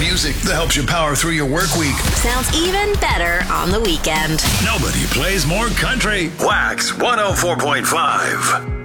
music that helps you power through your work week. Sounds even better on the weekend. Nobody plays more country. Wax 104.5.